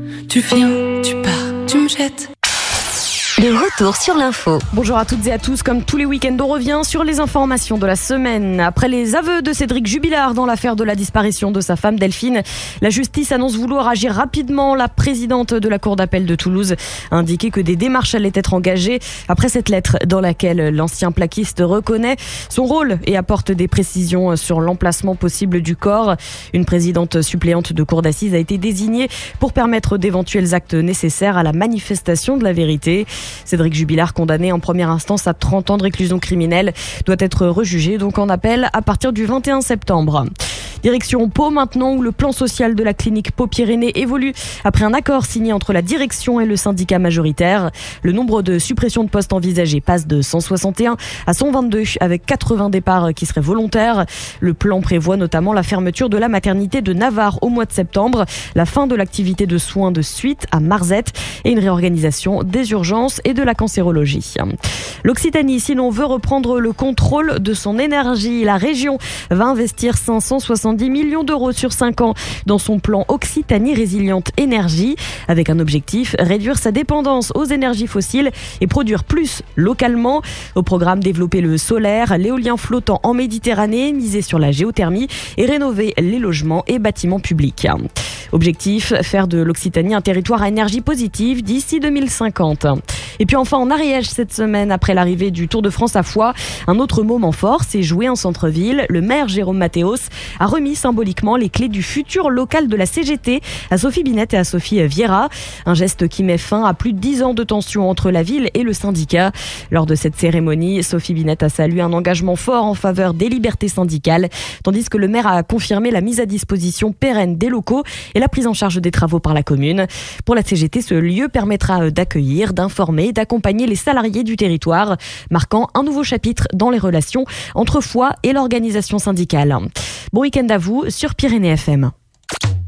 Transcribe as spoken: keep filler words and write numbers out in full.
Tu viens, tu pars, tu me jettes. De retour sur l'info. Bonjour à toutes et à tous. Comme tous les week-ends, on revient sur les informations de la semaine. Après les aveux de Cédric Jubilard dans l'affaire de la disparition de sa femme Delphine, la justice annonce vouloir agir rapidement. La présidente de la cour d'appel de Toulouse a indiqué que des démarches allaient être engagées après cette lettre dans laquelle l'ancien plaquiste reconnaît son rôle et apporte des précisions sur l'emplacement possible du corps. Une présidente suppléante de cour d'assises a été désignée pour permettre d'éventuels actes nécessaires à la manifestation de la vérité. Cédric Jubilard, condamné en première instance à trente ans de réclusion criminelle, doit être rejugé donc en appel à partir du vingt et un septembre. Direction Pau maintenant, où le plan social de la clinique Pau-Pyrénées évolue après un accord signé entre la direction et le syndicat majoritaire. Le nombre de suppressions de postes envisagées passe de cent soixante et un à cent vingt-deux, avec quatre-vingts départs qui seraient volontaires. Le plan prévoit notamment la fermeture de la maternité de Navarre au mois de septembre, la fin de l'activité de soins de suite à Marzette et une réorganisation des urgences et de la cancérologie. L'Occitanie, si l'on veut reprendre le contrôle de son énergie, la région va investir cinq cent soixante-dix millions d'euros sur cinq ans dans son plan Occitanie Résiliente Énergie, avec un objectif, réduire sa dépendance aux énergies fossiles et produire plus localement. Au programme, développer le solaire, l'éolien flottant en Méditerranée, miser sur la géothermie et rénover les logements et bâtiments publics. Objectif, faire de l'Occitanie un territoire à énergie positive d'ici deux mille cinquante. Et puis enfin en Ariège cette semaine, après l'arrivée du Tour de France à Foix, un autre moment fort s'est joué en centre-ville. Le maire Jérôme Mathéos a remis symboliquement les clés du futur local de la C G T à Sophie Binette et à Sophie Vieira. Un geste qui met fin à plus de dix ans de tension entre la ville et le syndicat. Lors de cette cérémonie, Sophie Binette a salué un engagement fort en faveur des libertés syndicales, tandis que le maire a confirmé la mise à disposition pérenne des locaux et la prise en charge des travaux par la commune. Pour la C G T, ce lieu permettra d'accueillir, d'informer, d'accompagner les salariés du territoire, marquant un nouveau chapitre dans les relations entre Foix et l'organisation syndicale. Bon week-end à vous sur Pyrénées F M.